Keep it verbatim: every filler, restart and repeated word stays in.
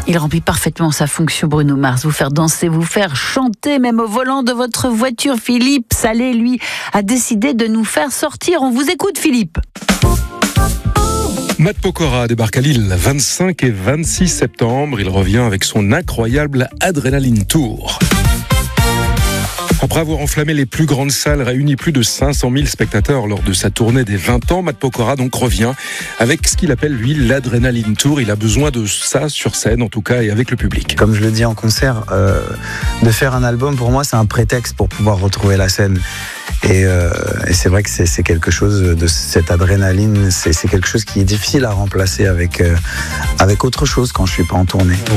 Il remplit parfaitement sa fonction, Bruno Mars. Vous faire danser, vous faire chanter, même au volant de votre voiture. Philippe Salé, lui, a décidé de nous faire sortir. On vous écoute, Philippe. Matt Pokora débarque à Lille vingt-cinq et vingt-six septembre. Il revient avec son incroyable Adrenaline Tour. Après avoir enflammé les plus grandes salles, réuni plus de cinq cent mille spectateurs lors de sa tournée des vingt ans, Matt Pokora donc revient avec ce qu'il appelle lui l'Adrenaline Tour. Il a besoin de ça sur scène en tout cas et avec le public. Comme je le dis en concert, euh, de faire un album pour moi c'est un prétexte pour pouvoir retrouver la scène. Et, euh, et c'est vrai que c'est, c'est quelque chose de cette adrénaline, c'est, c'est quelque chose qui est difficile à remplacer avec, euh, avec autre chose quand je suis pas en tournée.